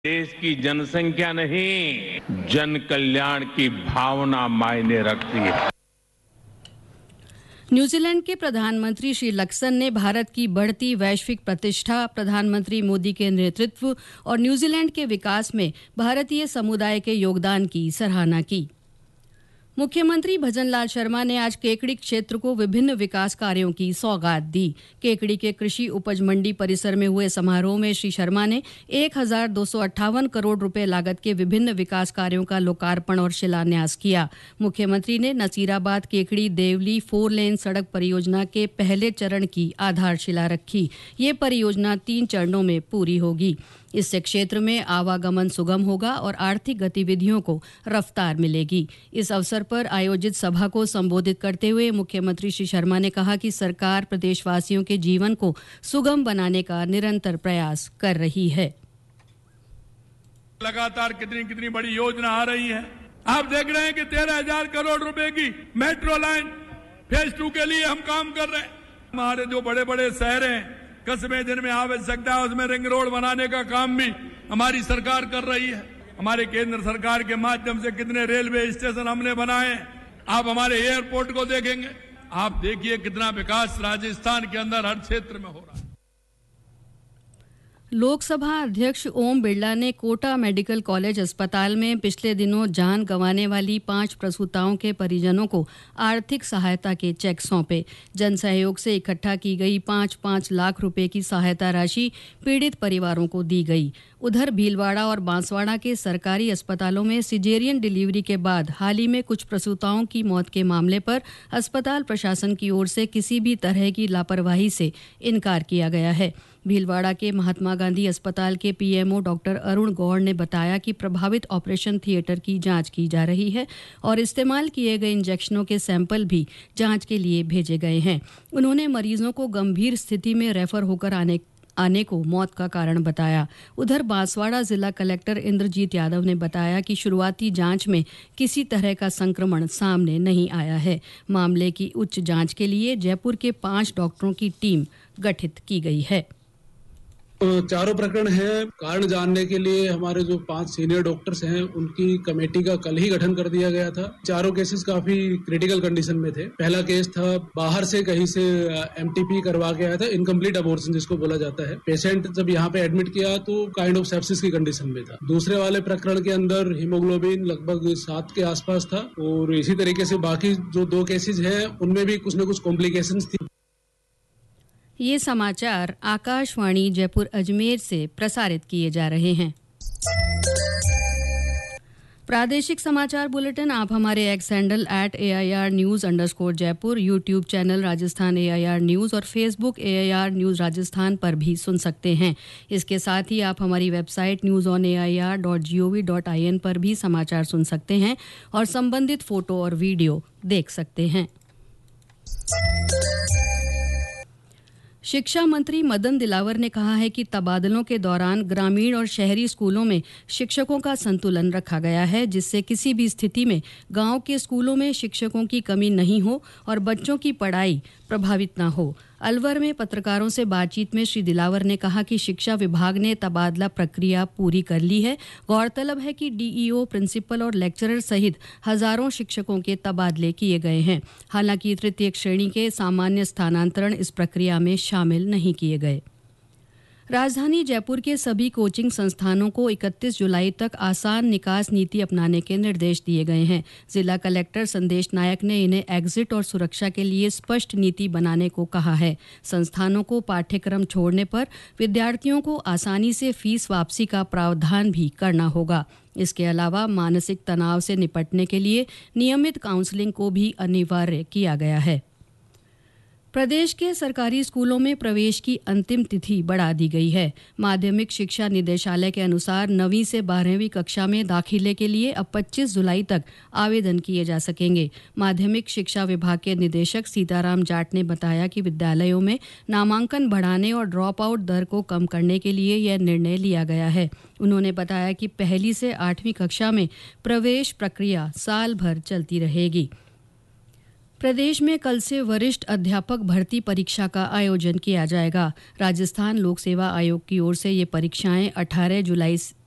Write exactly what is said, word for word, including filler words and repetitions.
देश की जनसंख्या नहीं, जन कल्याण की भावना मायने रखती है। न्यूजीलैंड के प्रधानमंत्री श्री लक्सन ने भारत की बढ़ती वैश्विक प्रतिष्ठा, प्रधानमंत्री मोदी के नेतृत्व और न्यूजीलैंड के विकास में भारतीय समुदाय के योगदान की सराहना की। मुख्यमंत्री भजनलाल शर्मा ने आज केकड़ी क्षेत्र को विभिन्न विकास कार्यों की सौगात दी। केकड़ी के कृषि उपज मंडी परिसर में हुए समारोह में श्री शर्मा ने एक हजार दो सौ अट्ठावन करोड़ रुपए लागत के विभिन्न विकास कार्यों का लोकार्पण और शिलान्यास किया। मुख्यमंत्री ने नसीराबाद केकड़ी देवली फोर लेन सड़क परियोजना के पहले चरण की आधारशिला रखी। ये परियोजना तीन चरणों में पूरी होगी। इससे क्षेत्र में आवागमन सुगम होगा और आर्थिक गतिविधियों को रफ्तार मिलेगी। इस अवसर पर आयोजित सभा को संबोधित करते हुए मुख्यमंत्री श्री शर्मा ने कहा कि सरकार प्रदेशवासियों के जीवन को सुगम बनाने का निरंतर प्रयास कर रही है। लगातार कितनी कितनी बड़ी योजना आ रही है। आप देख रहे हैं कि तेरह हजार करोड़ रुपए की मेट्रो लाइन फेज टू के लिए हम काम कर रहे हैं। हमारे जो बड़े बड़े शहर हैं, कस्बे जिनमें आवश्यकता है, उसमें रिंग रोड बनाने का काम भी हमारी सरकार कर रही है। हमारे केंद्र सरकार के माध्यम से कितने रेलवे स्टेशन हमने बनाए। आप हमारे एयरपोर्ट को देखेंगे, आप देखिए कितना विकास राजस्थान के अंदर हर क्षेत्र में हो रहा है। लोकसभा अध्यक्ष ओम बिरला ने कोटा मेडिकल कॉलेज अस्पताल में पिछले दिनों जान गंवाने वाली पांच प्रसूताओं के परिजनों को आर्थिक सहायता के चेक सौंपे। जन सहयोग से इकट्ठा की गई पाँच पाँच लाख रुपए की सहायता राशि पीड़ित परिवारों को दी गई। उधर भीलवाड़ा और बांसवाड़ा के सरकारी अस्पतालों में सिजेरियन डिलीवरी के बाद हाल ही में कुछ प्रसूताओं की मौत के मामले पर अस्पताल प्रशासन की ओर से किसी भी तरह की लापरवाही से इनकार किया गया है। भीलवाड़ा के महात्मा गांधी अस्पताल के पीएमओ डॉक्टर अरुण गौड़ ने बताया कि प्रभावित ऑपरेशन थिएटर की जांच की जा रही है और इस्तेमाल किए गए इंजेक्शनों के सैंपल भी जांच के लिए भेजे गए हैं। उन्होंने मरीजों को गंभीर स्थिति में रेफर होकर आने आने को मौत का कारण बताया। उधर बांसवाड़ा जिला कलेक्टर इंद्रजीत यादव ने बताया कि शुरुआती जांच में किसी तरह का संक्रमण सामने नहीं आया है। मामले की उच्च जांच के लिए जयपुर के पांच डॉक्टरों की टीम गठित की गई है। चारों प्रकरण है। कारण जानने के लिए हमारे जो पांच सीनियर डॉक्टर्स हैं उनकी कमेटी का कल ही गठन कर दिया गया था। चारों केसेस काफी क्रिटिकल कंडीशन में थे। पहला केस था बाहर से कहीं से एमटीपी करवा के आया था, इनकम्प्लीट अबॉर्शन जिसको बोला जाता है। पेशेंट जब यहाँ पे एडमिट किया तो काइंड ऑफ सेप्सिस की कंडीशन में था। दूसरे वाले प्रकरण के अंदर हीमोग्लोबिन लगभग सात के आसपास था और इसी तरीके से बाकी जो दो केसेज है उनमें भी कुछ न कुछ कॉम्प्लिकेशंस थी। ये समाचार आकाशवाणी जयपुर अजमेर से प्रसारित किए जा रहे हैं। प्रादेशिक समाचार बुलेटिन आप हमारे x handle at A I R news underscore Jaipur, YouTube channel Rajasthan A I R news और Facebook A I R news Rajasthan पर भी सुन सकते हैं। इसके साथ ही आप हमारी website news on A I R dot G O V dot I N पर भी समाचार सुन सकते हैं और संबंधित फोटो और वीडियो देख सकते हैं। शिक्षा मंत्री मदन दिलावर ने कहा है कि तबादलों के दौरान ग्रामीण और शहरी स्कूलों में शिक्षकों का संतुलन रखा गया है, जिससे किसी भी स्थिति में गांव के स्कूलों में शिक्षकों की कमी नहीं हो और बच्चों की पढ़ाई प्रभावित न हो। अलवर में पत्रकारों से बातचीत में श्री दिलावर ने कहा कि शिक्षा विभाग ने तबादला प्रक्रिया पूरी कर ली है। गौरतलब है कि डीईओ, प्रिंसिपल और लेक्चरर सहित हजारों शिक्षकों के तबादले किए गए हैं। हालांकि तृतीय श्रेणी के सामान्य स्थानांतरण इस प्रक्रिया में शामिल नहीं किए गए। राजधानी जयपुर के सभी कोचिंग संस्थानों को इकतीस जुलाई तक आसान निकास नीति अपनाने के निर्देश दिए गए हैं। जिला कलेक्टर संदेश नायक ने इन्हें एग्जिट और सुरक्षा के लिए स्पष्ट नीति बनाने को कहा है। संस्थानों को पाठ्यक्रम छोड़ने पर विद्यार्थियों को आसानी से फीस वापसी का प्रावधान भी करना होगा। इसके अलावा मानसिक तनाव से निपटने के लिए नियमित काउंसलिंग को भी अनिवार्य किया गया है। प्रदेश के सरकारी स्कूलों में प्रवेश की अंतिम तिथि बढ़ा दी गई है। माध्यमिक शिक्षा निदेशालय के अनुसार नवीं से बारहवीं कक्षा में दाखिले के लिए अब पच्चीस जुलाई तक आवेदन किए जा सकेंगे। माध्यमिक शिक्षा विभाग के निदेशक सीताराम जाट ने बताया कि विद्यालयों में नामांकन बढ़ाने और ड्रॉप आउट दर को कम करने के लिए यह निर्णय लिया गया है। उन्होंने बताया कि पहली से आठवीं कक्षा में प्रवेश प्रक्रिया साल भर चलती रहेगी। प्रदेश में कल से वरिष्ठ अध्यापक भर्ती परीक्षा का आयोजन किया जाएगा। राजस्थान लोक सेवा आयोग की ओर से ये परीक्षाएं अठारह जुलाई